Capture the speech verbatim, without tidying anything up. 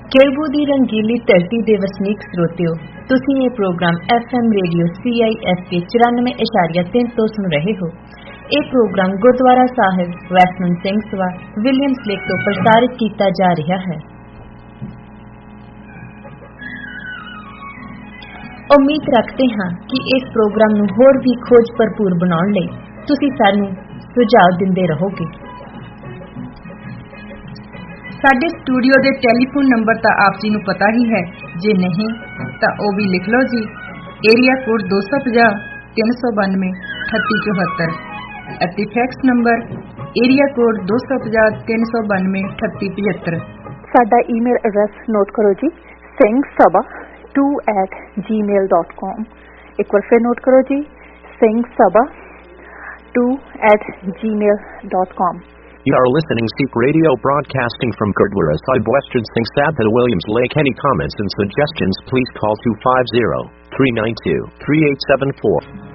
केलबू दी रंगीली धरती दे वसनीक श्रोतियो, तुसीं ये programme F M radio C I S के चौरानवे इशारिया तीन तो सुन रहे हो। ये प्रोग्राम गुरुद्वारा साहिब वैष्णव सिंह सभा विलियम्स लेक तो प्रसारित किया जा रहा है। उम्मीद रखते हैं कि इस प्रोग्राम नूं होर भी खोज भरपूर बनाउण लई तुसीं सानूं सुझाव दिंदे रहोगे। साडे स्टूडियो दे टैलीफोन नंबर तां आप जी नूं पता ही है, जे नहीं तां ओ भी लिख लो जी। एरिया कोड दो सौ पचास तीन सौ बानवे अठत्ती चौहत्तर अते फैक्स नंबर एरिया कोड दो सौ पचास तीन सौ बानवे अठत्ती पचहत्तर। साडा ईमेल एड्रैस नोट करो जी, Singh Sabha to eight ji mail dot com. एक बार फिर नोट करो जी, Singh Sabha to eight ji mail dot com. You are listening Seek Radio broadcasting from Gurdwara Sahib Western Singh Sabha Williams Lake. Any comments and suggestions please call two five zero, three nine two, three eight seven four.